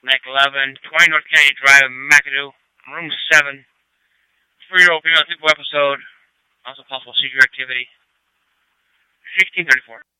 Nick 11, 20 North Kennedy Drive, McAdoo, Room 7. 3-year-old female typical episode. Also possible seizure activity. 1634.